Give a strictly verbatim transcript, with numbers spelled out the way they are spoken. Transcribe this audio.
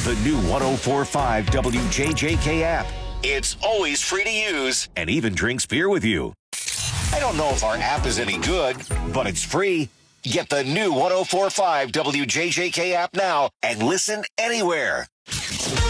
The new one oh four point five W J J K app. It's always free to use and even drinks beer with you. I don't know if our app is any good, but it's free. Get the new one oh four point five W J J K app now and listen anywhere.